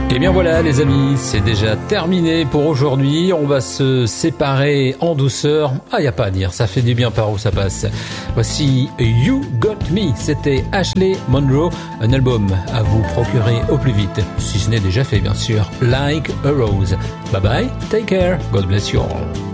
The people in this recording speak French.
Et bien voilà les amis, c'est déjà terminé pour aujourd'hui. On va se séparer en douceur. Ah, y a pas à dire, ça fait du bien par où ça passe. Voici You Got Me, c'était Ashley Monroe, un album à vous procurer au plus vite, si ce n'est déjà fait bien sûr. Like a Rose. Bye bye, take care, God bless you all.